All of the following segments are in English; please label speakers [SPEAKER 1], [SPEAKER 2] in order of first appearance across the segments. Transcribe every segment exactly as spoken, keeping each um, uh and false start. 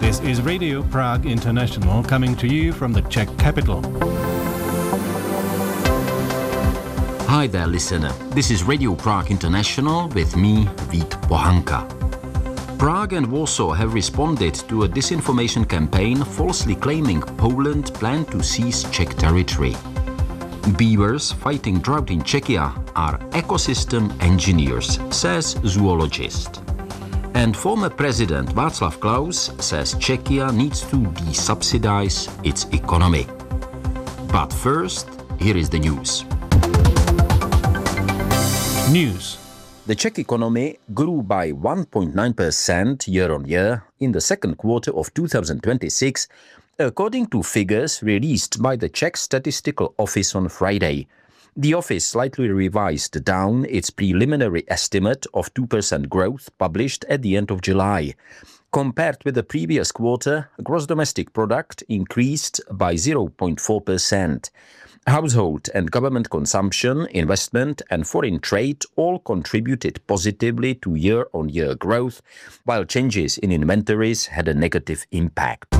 [SPEAKER 1] This is Radio Prague International coming to you from the Czech capital.
[SPEAKER 2] Hi there, listener. This is Radio Prague International with me, Vít Pohanka. Prague and Warsaw have responded to a disinformation campaign falsely claiming Poland planned to seize Czech territory. Beavers fighting drought in Czechia are ecosystem engineers, says zoologist. And former President Václav Klaus says Czechia needs to desubsidize its economy. But first, here is the news.
[SPEAKER 1] News.
[SPEAKER 2] The Czech economy grew by one point nine percent year-on-year in the second quarter of two thousand twenty-six, according to figures released by the Czech Statistical Office on Friday. The office slightly revised down its preliminary estimate of two percent growth published at the end of July. Compared with the previous quarter, gross domestic product increased by zero point four percent. Household and government consumption, investment and foreign trade all contributed positively to year-on-year growth, while changes in inventories had a negative impact.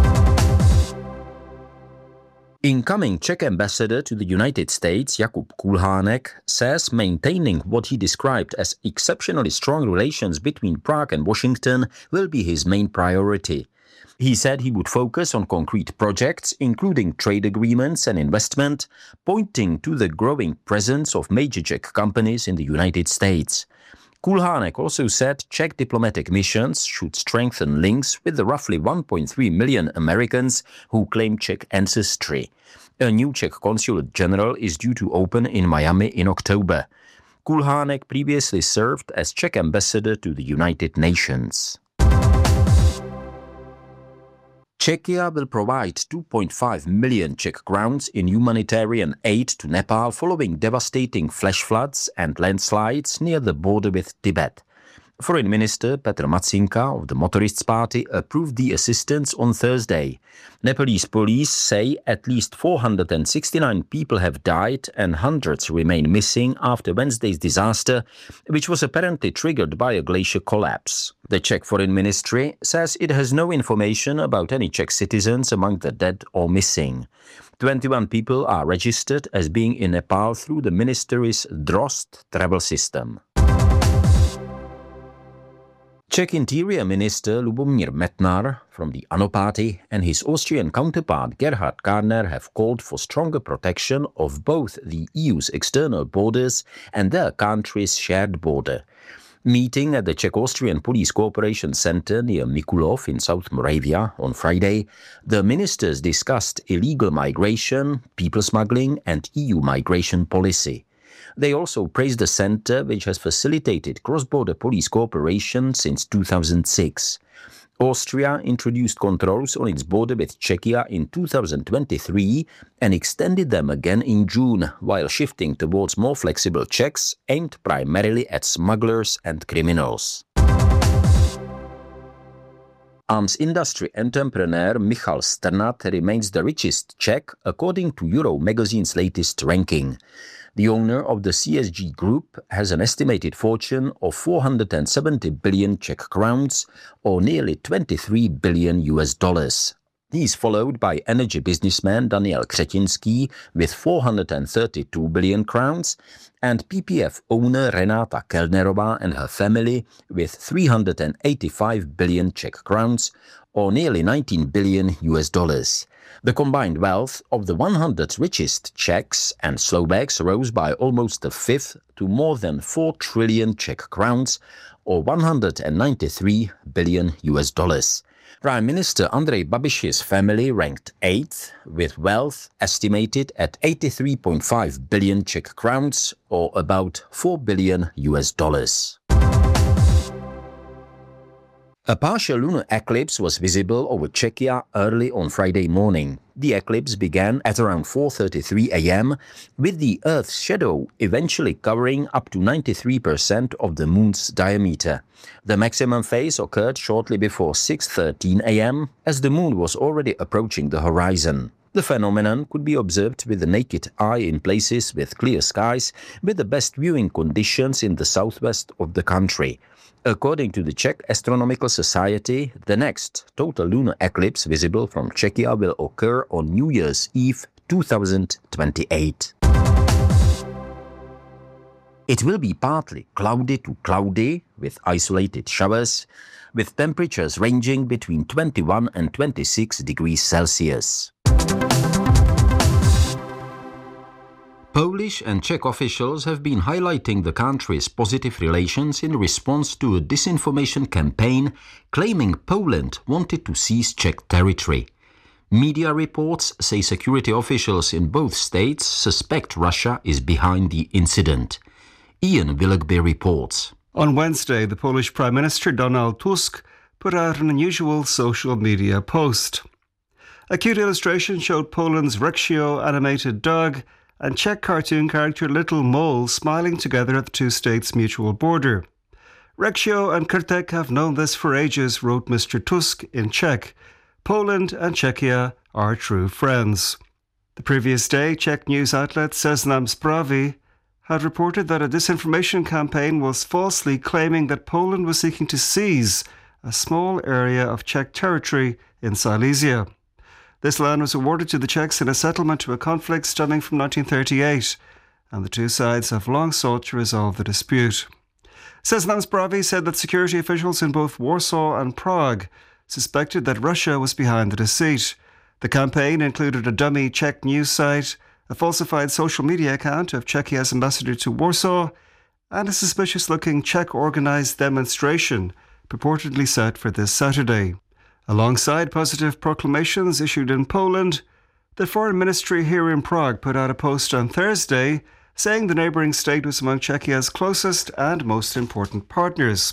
[SPEAKER 2] Incoming Czech ambassador to the United States, Jakub Kulhánek, says maintaining what he described as exceptionally strong relations between Prague and Washington will be his main priority. He said he would focus on concrete projects, including trade agreements and investment, pointing to the growing presence of major Czech companies in the United States. Kulhánek also said Czech diplomatic missions should strengthen links with the roughly one point three million Americans who claim Czech ancestry. A new Czech consulate general is due to open in Miami in October. Kulhánek previously served as Czech ambassador to the United Nations. Czechia will provide two point five million Czech crowns in humanitarian aid to Nepal following devastating flash floods and landslides near the border with Tibet. Foreign Minister Petr Matsinka of the Motorists Party approved the assistance on Thursday. Nepalese police say at least four hundred sixty-nine people have died and hundreds remain missing after Wednesday's disaster, which was apparently triggered by a glacier collapse. The Czech Foreign Ministry says it has no information about any Czech citizens among the dead or missing. twenty-one people are registered as being in Nepal through the ministry's Drozd travel system. Czech Interior Minister Lubomír Metnar from the ANO party and his Austrian counterpart Gerhard Karner have called for stronger protection of both the E U's external borders and their country's shared border. Meeting at the Czech-Austrian Police Cooperation Center near Mikulov in South Moravia on Friday, the ministers discussed illegal migration, people smuggling and E U migration policy. They also praised the center, which has facilitated cross-border police cooperation since two thousand six. Austria introduced controls on its border with Czechia in two thousand twenty-three and extended them again in June, while shifting towards more flexible checks aimed primarily at smugglers and criminals. Arms industry entrepreneur Michal Strnad remains the richest Czech according to Euro magazine's latest ranking. The owner of the C S G Group has an estimated fortune of four hundred seventy billion Czech crowns, or nearly twenty-three billion U S dollars. He is followed by energy businessman Daniel Křetínský with four hundred thirty-two billion crowns and P P F owner Renata Kellnerová and her family with three hundred eighty-five billion Czech crowns, or nearly nineteen billion U S dollars. The combined wealth of the one hundred richest Czechs and Slovaks rose by almost a fifth to more than four trillion Czech crowns, or one hundred ninety-three billion U S dollars. Prime Minister Andrej Babiš's family ranked eighth, with wealth estimated at eighty-three point five billion Czech crowns, or about four billion U S dollars. A partial lunar eclipse was visible over Czechia early on Friday morning. The eclipse began at around four thirty-three a m, with the Earth's shadow eventually covering up to ninety-three percent of the Moon's diameter. The maximum phase occurred shortly before six thirteen a m, as the Moon was already approaching the horizon. The phenomenon could be observed with the naked eye in places with clear skies, with the best viewing conditions in the southwest of the country. According to the Czech Astronomical Society, the next total lunar eclipse visible from Czechia will occur on New Year's Eve two thousand twenty-eight. It will be partly cloudy to cloudy with isolated showers, with temperatures ranging between twenty-one and twenty-six degrees Celsius. Polish and Czech officials have been highlighting the country's positive relations in response to a disinformation campaign claiming Poland wanted to seize Czech territory. Media reports say security officials in both states suspect Russia is behind the incident. Ian Willoughby reports.
[SPEAKER 3] On Wednesday, the Polish Prime Minister Donald Tusk put out an unusual social media post. A cute illustration showed Poland's Rexio animated dog and Czech cartoon character Little Mole smiling together at the two states' mutual border. Rexio and Krtek have known this for ages, wrote Mister Tusk in Czech. Poland and Czechia are true friends. The previous day, Czech news outlet Seznam Zprávy had reported that a disinformation campaign was falsely claiming that Poland was seeking to seize a small area of Czech territory in Silesia. This land was awarded to the Czechs in a settlement to a conflict stemming from nineteen thirty-eight, and the two sides have long sought to resolve the dispute. Seznam Zprávy said that security officials in both Warsaw and Prague suspected that Russia was behind the deceit. The campaign included a dummy Czech news site, a falsified social media account of Czechia's ambassador to Warsaw, and a suspicious-looking Czech organised demonstration purportedly set for this Saturday. Alongside positive proclamations issued in Poland, the Foreign Ministry here in Prague put out a post on Thursday saying the neighbouring state was among Czechia's closest and most important partners.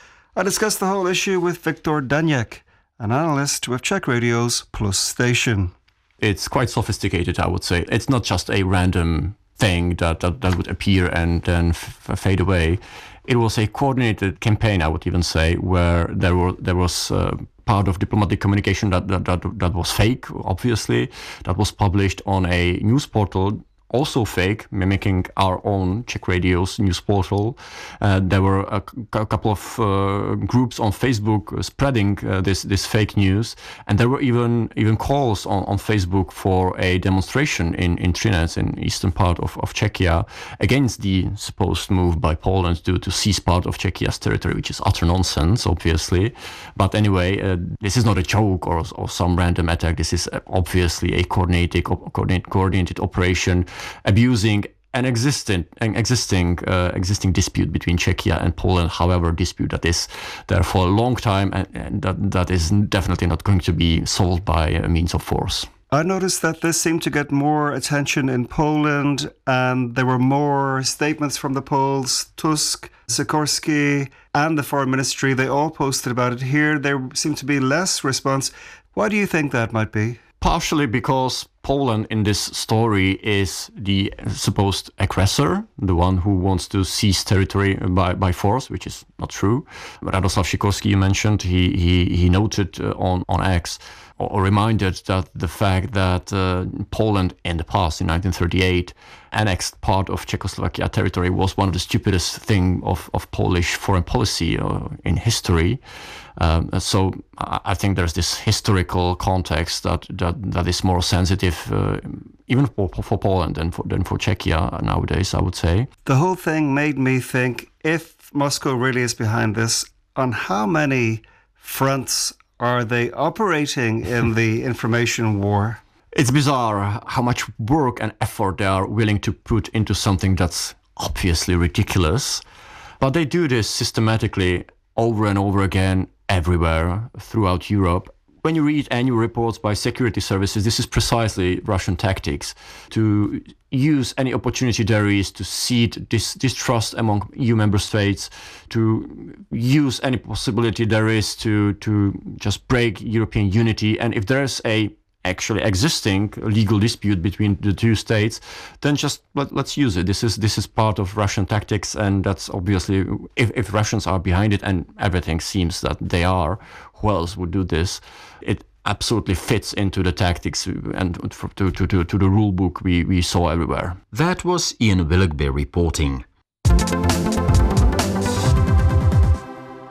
[SPEAKER 3] I discussed the whole issue with Viktor Daněk, an analyst with Czech Radio's Plus station.
[SPEAKER 4] It's quite sophisticated, I would say. It's not just a random thing that, that, that would appear and then f- fade away. It was a coordinated campaign, I would even say, where there were there was uh, part of diplomatic communication that, that that that was fake, obviously, that was published on a news portal, also fake, mimicking our own Czech Radio's news portal. Uh, there were a, c- a couple of uh, groups on Facebook spreading uh, this this fake news, and there were even even calls on, on Facebook for a demonstration in, in Třinec, in eastern part of, of Czechia, against the supposed move by Poland to, to seize part of Czechia's territory, which is utter nonsense, obviously. But anyway, uh, this is not a joke or, or some random attack. This is obviously a coordinated, coordinated, coordinated operation abusing an existing an existing uh, existing dispute between Czechia and Poland, however dispute that is there for a long time, and, and that that is definitely not going to be solved by a means of force.
[SPEAKER 3] I noticed that this seemed to get more attention in Poland, and there were more statements from the Poles. Tusk, Sikorski, and the Foreign Ministry, they all posted about it. Here there seemed to be less response. Why do you think that might be?
[SPEAKER 4] Partially because Poland in this story is the supposed aggressor, the one who wants to seize territory by, by force, which is not true. Radoslav Sikorski, you mentioned, he he, he noted uh, on, on X, or, or reminded that the fact that uh, Poland in the past, in nineteen thirty-eight, annexed part of Czechoslovakia territory was one of the stupidest thing of, of Polish foreign policy uh, in history. Um, so I think there's this historical context that that, that is more sensitive, uh, even for, for Poland than for, than for Czechia nowadays, I would say.
[SPEAKER 3] The whole thing made me think, if Moscow really is behind this, on how many fronts are they operating in the information war?
[SPEAKER 4] It's bizarre how much work and effort they are willing to put into something that's obviously ridiculous. But they do this systematically over and over again, everywhere throughout Europe. When you read annual reports by security services, this is precisely Russian tactics, to use any opportunity there is to seed dis- distrust among E U member states, to use any possibility there is to, to just break European unity. And if there's a actually existing legal dispute between the two states, then just let, let's use it. This is this is part of Russian tactics, and that's obviously, if, if Russians are behind it, and everything seems that they are, who else would do this? It absolutely fits into the tactics and to, to, to, to the rule book we, we saw everywhere.
[SPEAKER 2] That was Ian Willoughby reporting.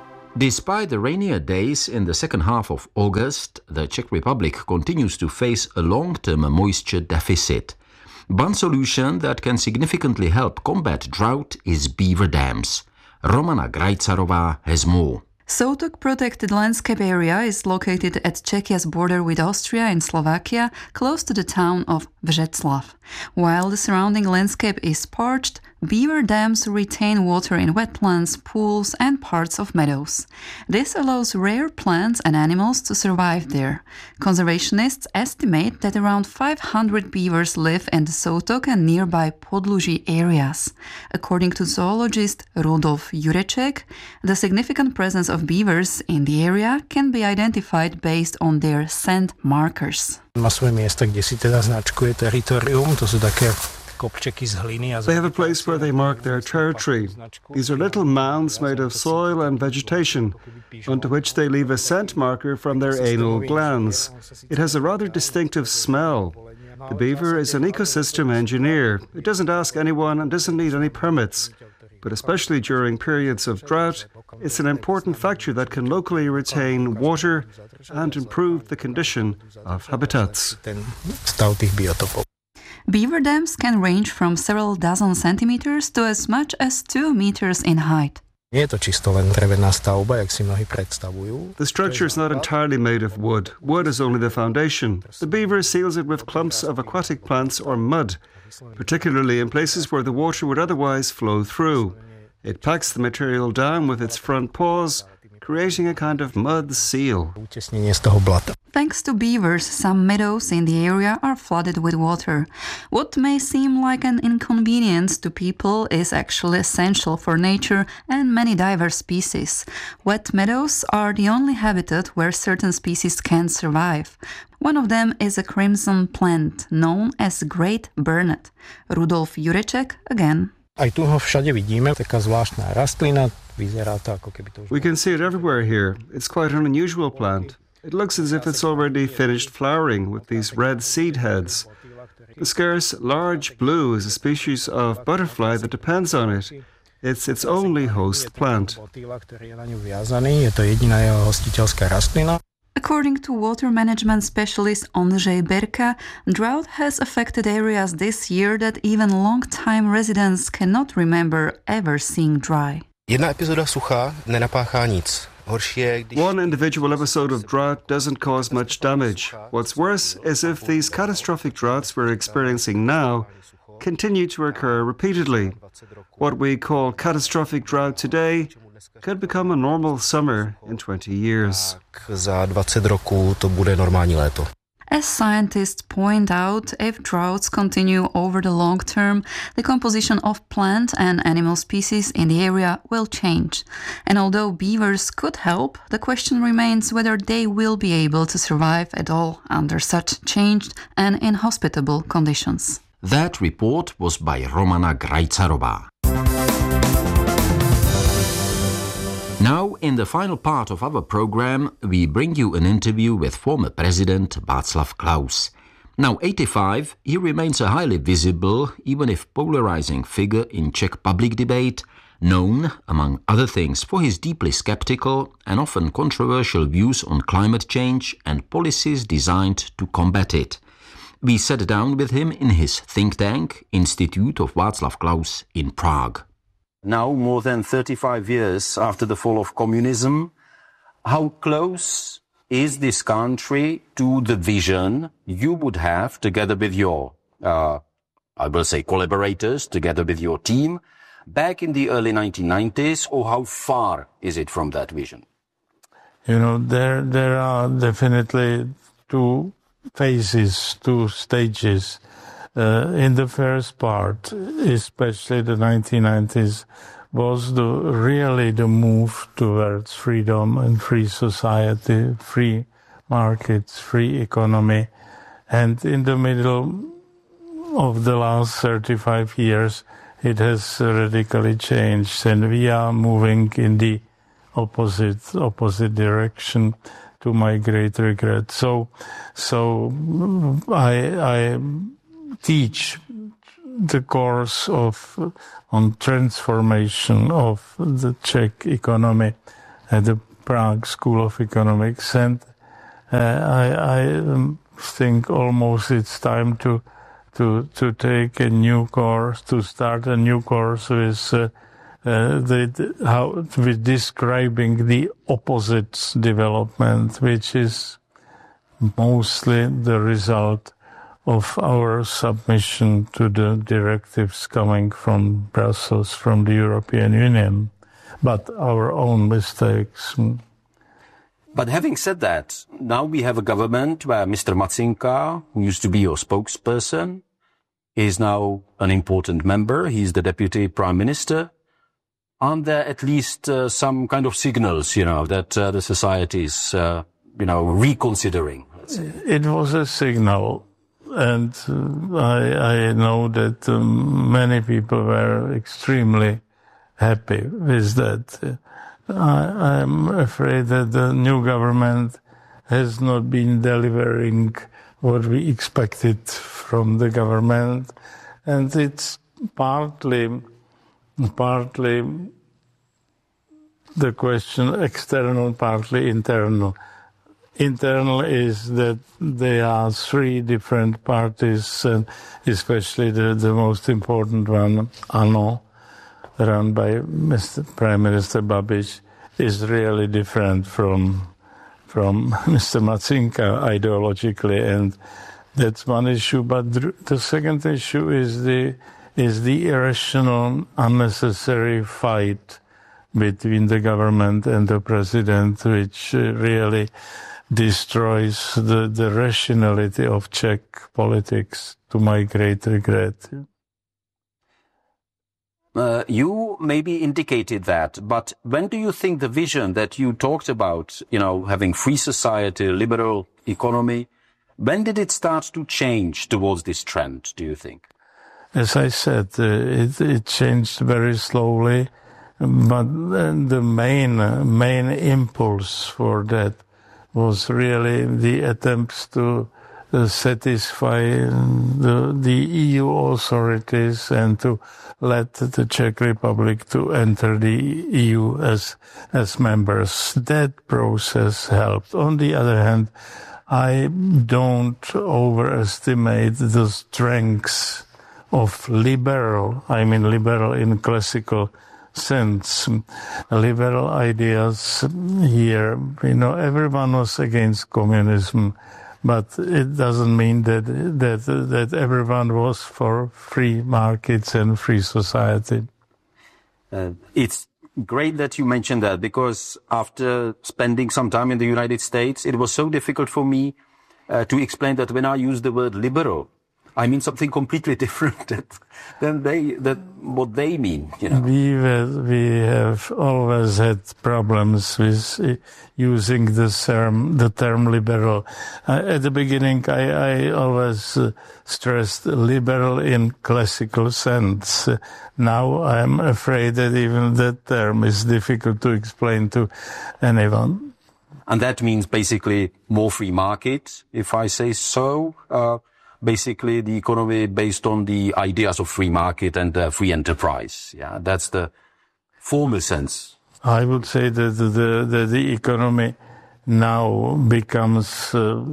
[SPEAKER 2] Despite the rainier days in the second half of August, the Czech Republic continues to face a long-term moisture deficit. One solution that can significantly help combat drought is beaver dams. Romana Grajcarová has more.
[SPEAKER 5] Soutok Protected Landscape Area is located at Czechia's border with Austria and Slovakia, close to the town of Břeclav. While the surrounding landscape is parched, beaver dams retain water in wetlands, pools, and parts of meadows. This allows rare plants and animals to survive there. Conservationists estimate that around five hundred beavers live in the Soutok and nearby Podluží areas. According to zoologist Rudolf Jureček, the significant presence of beavers in the area can be identified based on their scent markers.
[SPEAKER 6] Masové města, kde si teda značkuje teritorium, to jsou také.
[SPEAKER 3] They have a place where they mark their territory. These are little mounds made of soil and vegetation, onto which they leave a scent marker from their anal glands. It has a rather distinctive smell. The beaver is an ecosystem engineer. It doesn't ask anyone and doesn't need any permits. But especially during periods of drought, it's an important factor that can locally retain water and improve the condition of habitats.
[SPEAKER 5] Beaver dams can range from several dozen centimeters to as much as two meters in height.
[SPEAKER 6] The
[SPEAKER 3] structure is not entirely made of wood. Wood is only the foundation. The beaver seals it with clumps of aquatic plants or mud, particularly in places where the water would otherwise flow through. It packs the material down with its front paws, creating a kind of mud seal.
[SPEAKER 5] Thanks to beavers, some meadows in the area are flooded with water. What may seem like an inconvenience to people is actually essential for nature and many diverse species. Wet meadows are the only habitat where certain species can survive. One of them is a crimson plant known as great burnet. Rudolf Jureček again.
[SPEAKER 6] We can
[SPEAKER 3] see it everywhere here. It's quite an unusual plant. It looks as if it's already finished flowering with these red seed heads. The scarce large blue is a species of butterfly that depends on it. It's its only host plant.
[SPEAKER 5] According to water management specialist Ondřej Berka, drought has affected areas this year that even long-time residents cannot remember ever seeing dry.
[SPEAKER 3] One individual episode of drought doesn't cause much damage. What's worse is if these catastrophic droughts we're experiencing now continue to occur repeatedly. What we call catastrophic drought today could become a normal summer in twenty years.
[SPEAKER 5] As scientists point out, if droughts continue over the long term, the composition of plant and animal species in the area will change. And although beavers could help, the question remains whether they will be able to survive at all under such changed and inhospitable conditions.
[SPEAKER 2] That report was by Romana Grajcarová. Now, in the final part of our program, we bring you an interview with former President Václav Klaus. Now eighty-five, he remains a highly visible, even if polarizing figure in Czech public debate, known, among other things, for his deeply skeptical and often controversial views on climate change and policies designed to combat it. We sat down with him in his think tank, Institute of Václav Klaus, in Prague. Now, more than thirty-five years after the fall of communism, how close is this country to the vision you would have together with your, uh, I will say, collaborators, together with your team, back in the early nineteen nineties, or how far is it from that vision?
[SPEAKER 7] You know, there there are definitely two phases, two stages. Uh, in the first part, especially the nineteen nineties, was the really the move towards freedom and free society, free markets, free economy. And in the middle of the last thirty-five years, it has radically changed, and we are moving in the opposite opposite direction, to my great regret. So, so I I. teach the course of on transformation of the Czech economy at the Prague School of Economics, and uh, I, I um, think almost it's time to to to take a new course, to start a new course with uh, uh, the, the how with describing the opposites development, which is mostly the result of our submission to the directives coming from Brussels, from the European Union, but our own mistakes.
[SPEAKER 2] But having said that, now we have a government where Mister Matsinka, who used to be your spokesperson, is now an important member. He's the deputy prime minister. Aren't there at least uh, some kind of signals, you know, that uh, the society is, uh, you know, reconsidering?
[SPEAKER 7] It was a signal. And uh, I, I know that um, many people were extremely happy with that. I, I'm afraid that the new government has not been delivering what we expected from the government, and it's partly, partly the question external, partly internal. Internal is that there are three different parties, and especially the, the most important one, ANO, run by Mister Prime Minister Babiš, is really different from from Mister Matsinka ideologically, and that's one issue. But the, the second issue is the is the irrational, unnecessary fight between the government and the president, which uh, really destroys the, the rationality of Czech politics, to my great regret.
[SPEAKER 2] Uh, you maybe indicated that, but when do you think the vision that you talked about, you know, having free society, liberal economy, when did it start to change towards this trend, do you think?
[SPEAKER 7] As I said, uh, it, it changed very slowly, but the main, main impulse for that was really the attempts to uh, satisfy the, the E U authorities and to let the Czech Republic to enter the E U as as members. That process helped. On the other hand, I don't overestimate the strengths of liberal, I mean liberal in classical sense, liberal ideas here. You know, everyone was against communism, but it doesn't mean that that that everyone was for free markets and free society.
[SPEAKER 2] Uh, it's great that you mentioned that, because after spending some time in the United States, it was so difficult for me uh, to explain that when I use the word liberal, I mean something completely different that, than they, that what they mean, you know.
[SPEAKER 7] We, we have always had problems with using the term, the term liberal. Uh, at the beginning, I, I always uh, stressed liberal in classical sense. Uh, now I'm afraid that even that term is difficult to explain to anyone.
[SPEAKER 2] And that means basically more free market, if I say so. Uh, Basically, the economy based on the ideas of free market and uh, free enterprise. Yeah, that's the formal sense.
[SPEAKER 7] I would say that the, the, the economy now becomes uh,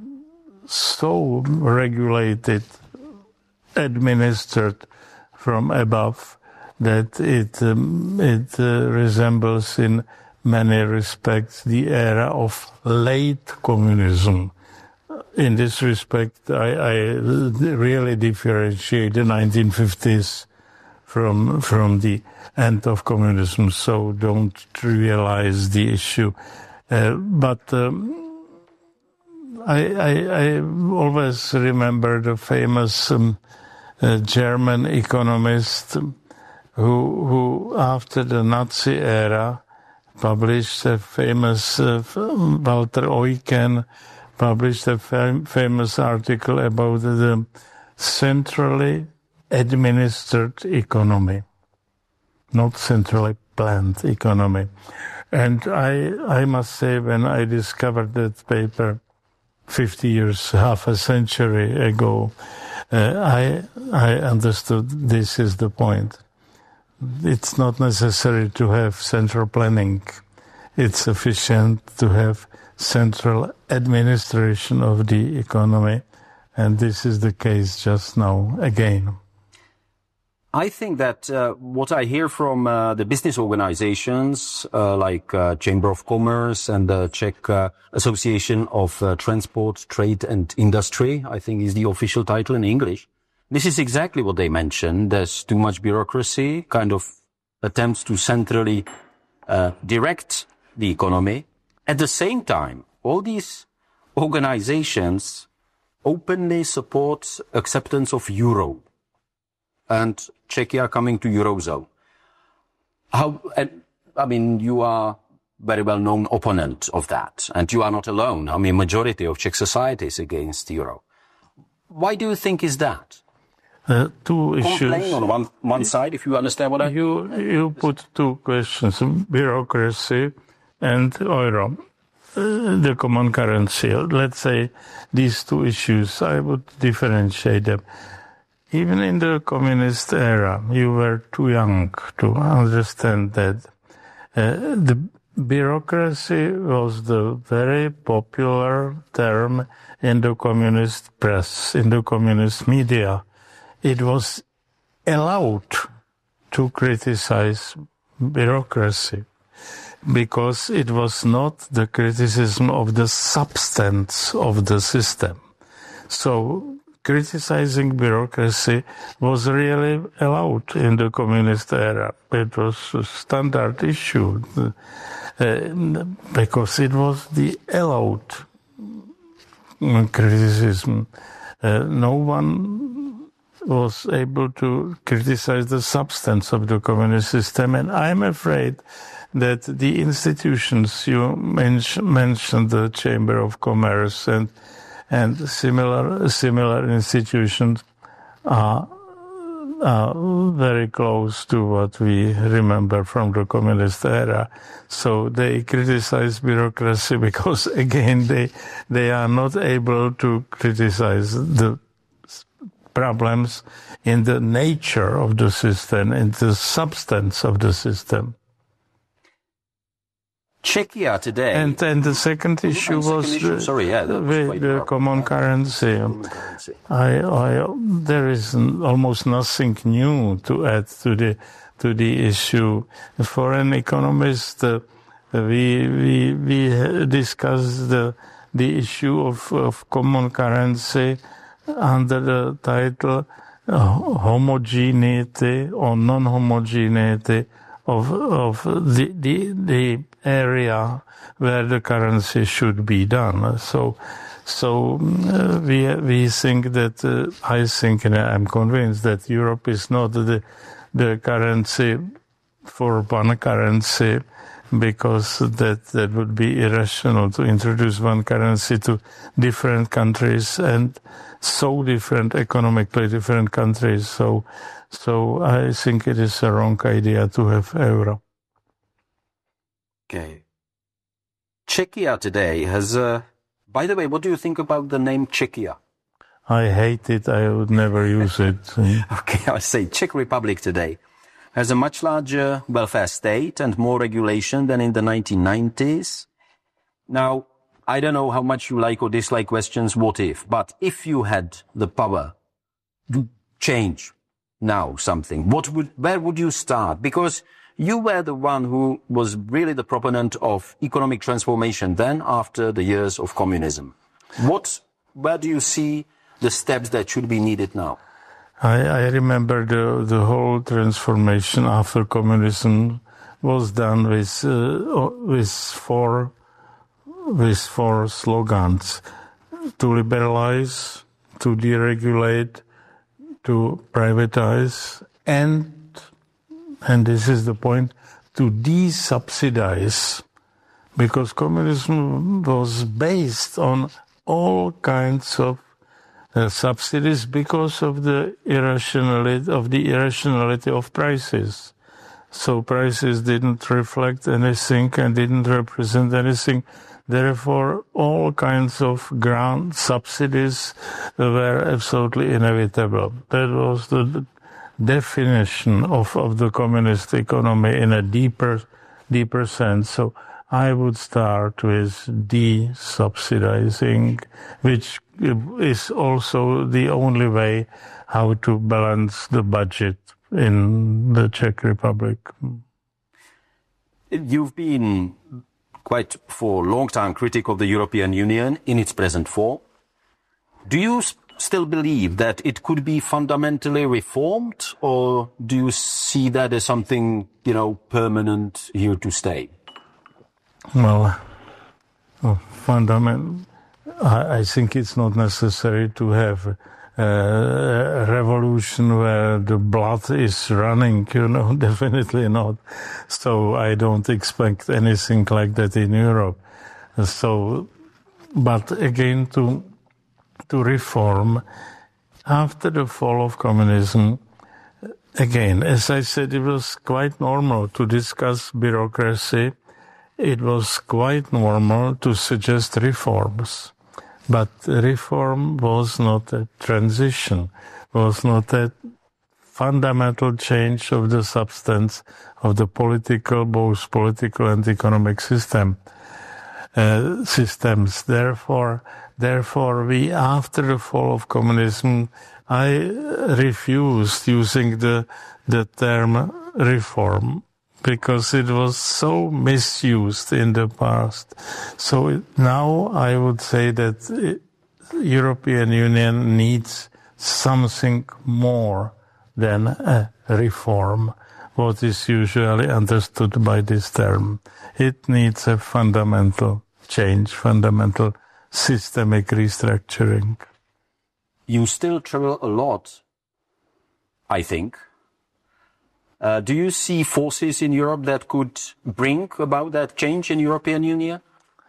[SPEAKER 7] so regulated, administered from above, that it, um, it uh, resembles in many respects the era of late communism. In this respect, I, I really differentiate the nineteen fifties from from the end of communism, so don't trivialize the issue. Uh, but um, I, I, I always remember the famous um, uh, German economist who, who, after the Nazi era, published a famous uh, Walter Eucken, published a fam- famous article about the centrally administered economy, not centrally planned economy. And I, I must say, when I discovered that paper fifty years, half a century ago, uh, I, I understood this is the point. It's not necessary to have central planning. it's sufficient to have central administration of the economy, and this is the case just now again.
[SPEAKER 2] I think that uh, what I hear from uh, the business organizations uh, like uh, Chamber of Commerce and the Czech uh, Association of uh, Transport, Trade and Industry, I think is the official title in English. This is exactly what they mentioned. There's too much bureaucracy, kind of attempts to centrally uh, direct the economy. At the same time, all these organizations openly support acceptance of euro and Czechia coming to Eurozone. How, and, I mean, you are very well-known opponent of that, and you are not alone. I mean, majority of Czech society is against euro. Why do you think is that?
[SPEAKER 7] Uh, two issues.
[SPEAKER 2] Complain on one, one side, if you understand what I...
[SPEAKER 7] You, you put two questions, bureaucracy and euro, uh, the common currency. Let's say these two issues, I would differentiate them. Even in the communist era, you were too young to understand that uh, the bureaucracy was the very popular term in the communist press, in the communist media. It was allowed to criticize bureaucracy because it was not the criticism of the substance of the system. So criticizing bureaucracy was really allowed in the communist era. It was a standard issue uh, because it was the allowed criticism. Uh, no one was able to criticize the substance of the communist system, and I'm afraid that the institutions you men- mentioned, the Chamber of Commerce and and similar similar institutions are, are very close to what we remember from the communist era. So they criticize bureaucracy because, again, they they are not able to criticize the problems in the nature of the system, in the substance of the system.
[SPEAKER 2] Czechia today.
[SPEAKER 7] And and the second issue
[SPEAKER 2] second
[SPEAKER 7] was
[SPEAKER 2] issue,
[SPEAKER 7] the,
[SPEAKER 2] sorry, yeah, that was
[SPEAKER 7] the,
[SPEAKER 2] quite
[SPEAKER 7] the
[SPEAKER 2] proper.
[SPEAKER 7] common currency.
[SPEAKER 2] Common currency.
[SPEAKER 7] I, I, there is almost nothing new to add to the to the issue. For an economist, uh, we we we discussed the the issue of, of common currency under the title uh, homogeneity or non-homogeneity of of the the the area where the currency should be done. So, so uh, we we think that uh, I think and I'm convinced that Europe is not the the currency for one currency, because that that would be irrational to introduce one currency to different countries and so different economically different countries. So, so I think it is a wrong idea to have euro.
[SPEAKER 2] Okay. Czechia today has, uh, by the way, what do you think about the name Czechia?
[SPEAKER 7] I hate it. I would never use it.
[SPEAKER 2] Okay, I say Czech Republic today has a much larger welfare state and more regulation than in the nineteen nineties. Now, I don't know how much you like or dislike questions, what if, but if you had the power to change now something, what would, where would you start? Because you were the one who was really the proponent of economic transformation then after the years of communism. What, where do you see the steps that should be needed now?
[SPEAKER 7] I, I remember the, the whole transformation after communism was done with, uh, with four, with four slogans: to liberalize, to deregulate, to privatize, and And this is the point, to de-subsidize, because communism was based on all kinds of uh, subsidies because of the irrationality of the irrationality of prices. So prices didn't reflect anything and didn't represent anything. Therefore, all kinds of grant subsidies were absolutely inevitable. That was the definition of, of the communist economy in a deeper, deeper sense. So I would start with de-subsidizing, which is also the only way how to balance the budget in the Czech Republic.
[SPEAKER 2] You've been quite for a long time critic of the European Union in its present form. Do you still believe that it could be fundamentally reformed, or do you see that as something, you know, permanent, here to stay?
[SPEAKER 7] Well, oh, fundament, I, I think it's not necessary to have a revolution where the blood is running, you know, definitely not. So I don't expect anything like that in Europe. So, but again, to to reform, after the fall of communism, again, as I said, it was quite normal to discuss bureaucracy. It was quite normal to suggest reforms. But reform was not a transition, was not a fundamental change of the substance of the political, both political and economic system, uh, systems. Therefore, therefore, we, after the fall of communism, I refused using the, the term reform, because it was so misused in the past. So it, now I would say that the European Union needs something more than a reform, what is usually understood by this term. It needs a fundamental change, fundamental systemic restructuring.
[SPEAKER 2] You still travel a lot, I think. Uh, do you see forces in Europe that could bring about that change in European Union?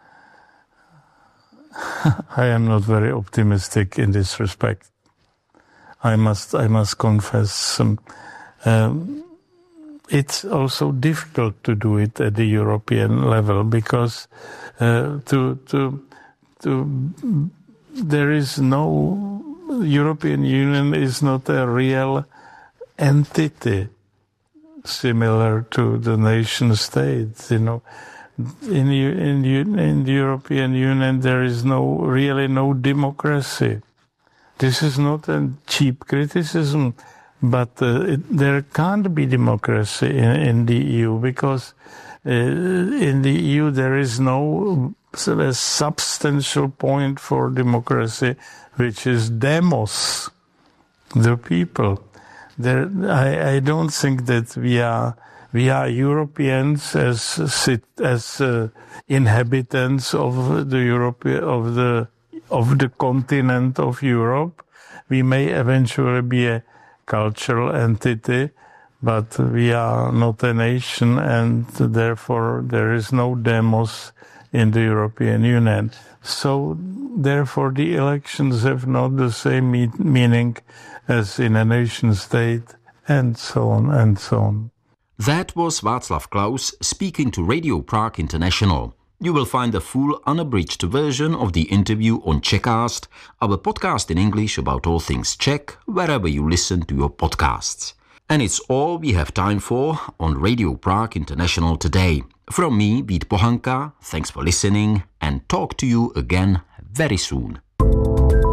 [SPEAKER 7] I am not very optimistic in this respect. I must, I must confess. Um, um, it's also difficult to do it at the European level because uh, to to to there is no European Union is not a real entity similar to the nation states, you know. In, in, in the European Union, there is no, really no democracy. This is not a cheap criticism, but uh, it, there can't be democracy in, in the E U because uh, in the E U there is no sort of substantial point for democracy, which is demos, the people. There, I, I don't think that we are we are Europeans as as uh, inhabitants of the Europe of the of the continent of Europe. We may eventually be a cultural entity, but we are not a nation, and therefore there is no demos in the European Union. So therefore the elections have not the same me- meaning as in a nation state, and so on and so on.
[SPEAKER 2] That was Václav Klaus speaking to Radio Prague International. You will find the full unabridged version of the interview on Czechcast, our podcast in English about all things Czech, wherever you listen to your podcasts. And it's all we have time for on Radio Prague International today. From me, Vít Pohanka, thanks for listening, and talk to you again very soon.